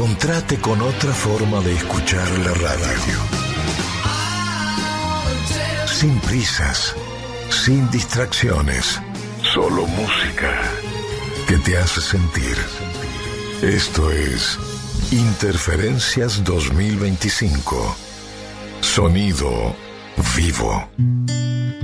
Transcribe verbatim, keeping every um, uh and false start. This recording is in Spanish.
Encontrate con otra forma de escuchar la radio. Sin prisas, sin distracciones, solo música que te hace sentir. Esto es Interferencias dos mil veinticinco. Sonido vivo.